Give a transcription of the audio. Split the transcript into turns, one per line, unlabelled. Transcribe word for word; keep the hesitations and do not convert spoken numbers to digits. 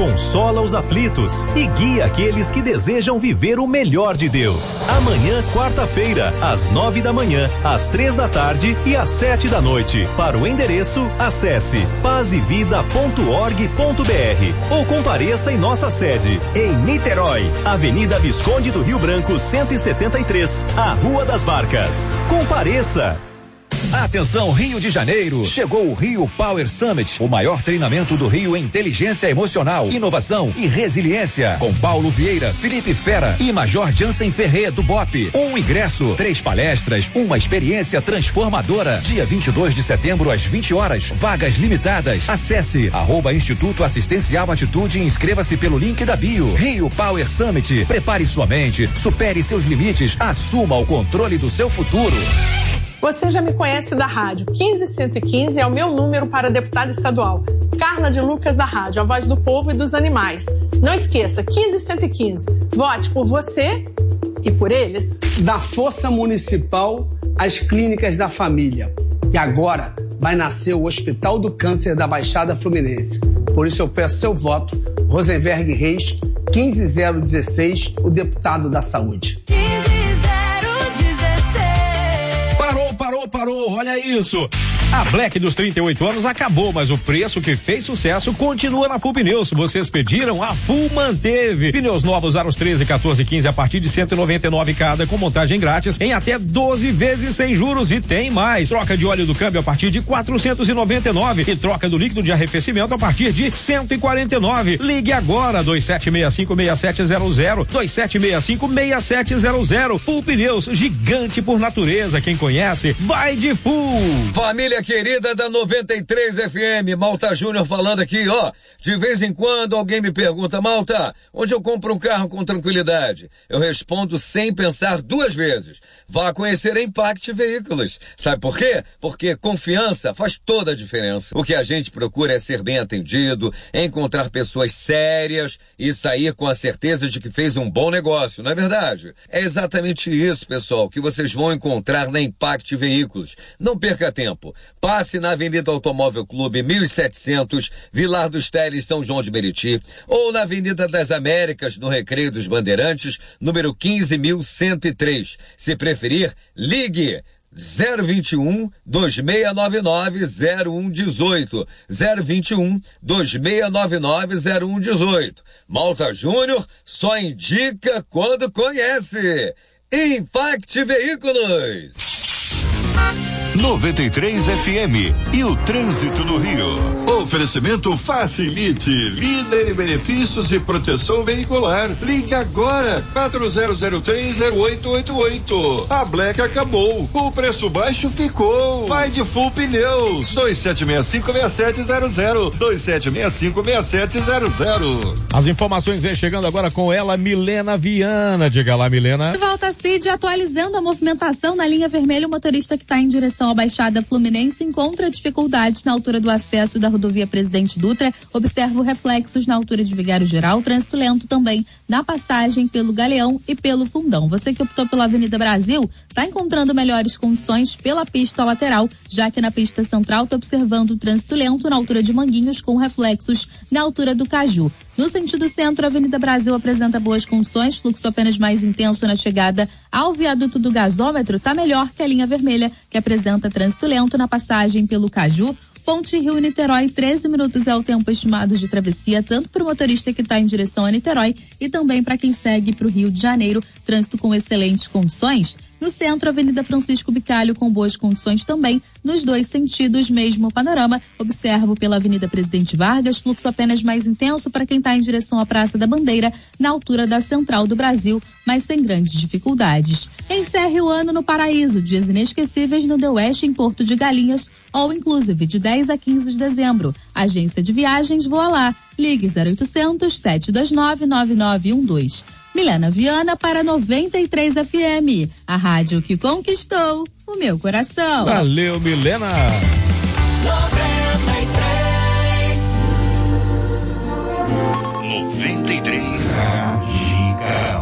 consola os aflitos e guia aqueles que desejam viver o melhor de Deus. Amanhã, quarta-feira, às nove da manhã, às três da tarde e às sete da noite. Para o endereço, acesse paz e vida ponto org ponto br ou compareça em nossa sede, em Niterói, Avenida Visconde do Rio Branco, cento e setenta e três, a Rua das Barcas. Compareça!
Atenção, Rio de Janeiro, chegou o Rio Power Summit, o maior treinamento do Rio em inteligência emocional, inovação e resiliência, com Paulo Vieira, Felipe Fera e Major Jansen Ferré do B O P. Um ingresso, três palestras, uma experiência transformadora. Dia vinte e dois de setembro às vinte horas, vagas limitadas. Acesse arroba Instituto Assistencial Atitude e inscreva-se pelo link da bio. Rio Power Summit, prepare sua mente, supere seus limites, assuma o controle do seu futuro.
Você já me conhece da rádio. quinze cento e quinze é o meu número para deputada estadual. Carla de Lucas da rádio, a voz do povo e dos animais. Não esqueça, quinze cento e quinze. Vote por você e por eles.
Da Força Municipal às Clínicas da Família. E agora vai nascer o Hospital do Câncer da Baixada Fluminense. Por isso eu peço seu voto, Rosenberg Reis, quinze zero dezesseis, o deputado da Saúde.
Parou, parou, olha isso. A Black dos trinta e oito anos acabou, mas o preço que fez sucesso continua na Full Pneus. Vocês pediram, a Full manteve. Pneus novos aros treze, quatorze e quinze a partir de cento e noventa e nove cada, com montagem grátis em até doze vezes sem juros, e tem mais. Troca de óleo do câmbio a partir de quatrocentos e noventa e nove e troca do líquido de arrefecimento a partir de cento e quarenta e nove. Ligue agora, dois sete seis cinco, seis sete zero zero, dois sete seis cinco, seis sete zero zero. Full Pneus, gigante por natureza. Quem conhece, vai de Full.
Família querida da noventa e três F M, Malta Júnior falando aqui, ó. De vez em quando alguém me pergunta, Malta, onde eu compro um carro com tranquilidade? Eu respondo sem pensar duas vezes. Vá conhecer a Impact Veículos. Sabe por quê? Porque confiança faz toda a diferença. O que a gente procura é ser bem atendido, encontrar pessoas sérias e sair com a certeza de que fez um bom negócio, não é verdade? É exatamente isso, pessoal, que vocês vão encontrar na Impact Veículos. Não perca tempo. Passe na Avenida Automóvel Clube mil e setecentos, Vilar dos Teles, São João de Meriti, ou na Avenida das Américas, no Recreio dos Bandeirantes, número quinze mil cento e três. Se preferir, ligue zero vinte e um, dois seis nove nove, zero um um oito, zero vinte e um, dois seis nove nove, zero um um oito. Malta Júnior só indica quando conhece. Impact Veículos.
noventa e três F M e o trânsito no Rio. Oferecimento Facilite, líder em benefícios e proteção veicular. Ligue agora, quatro zero zero três zero oito oito oito. A Black acabou, o preço baixo ficou. Vai de Full Pneus, dois sete seis cinco, seis sete zero zero, dois sete seis cinco, seis sete zero zero.
As informações vêm chegando agora com ela, Milena Viana. Diga lá, Milena.
De volta, Cid, atualizando a movimentação na linha vermelha, o motorista que está em direção à Baixada Fluminense encontra dificuldades na altura do acesso da rodovia Presidente Dutra, observa reflexos na altura de Vigário Geral, trânsito lento também na passagem pelo Galeão e pelo Fundão. Você que optou pela Avenida Brasil está encontrando melhores condições pela pista lateral, já que na pista central está observando o trânsito lento na altura de Manguinhos com reflexos na altura do Caju. No sentido centro, a Avenida Brasil apresenta boas condições, fluxo apenas mais intenso na chegada ao viaduto do gasômetro, está melhor que a linha vermelha, que apresenta trânsito lento na passagem pelo Caju. Ponte Rio-Niterói, treze minutos é o tempo estimado de travessia, tanto para o motorista que está em direção a Niterói e também para quem segue para o Rio de Janeiro, trânsito com excelentes condições. No centro, Avenida Francisco Bicalho com boas condições também, nos dois sentidos, mesmo panorama. Observo pela Avenida Presidente Vargas, fluxo apenas mais intenso para quem está em direção à Praça da Bandeira, na altura da Central do Brasil, mas sem grandes dificuldades. Encerre o ano no Paraíso, dias inesquecíveis no The West em Porto de Galinhas, all inclusive, de dez a quinze de dezembro. Agência de viagens Voa Lá. Ligue zero oitocentos, sete dois nove, nove nove um dois. Milena Viana para noventa e três F M, a rádio que conquistou o meu coração.
Valeu, Milena.
noventa e três. noventa e três. Giga.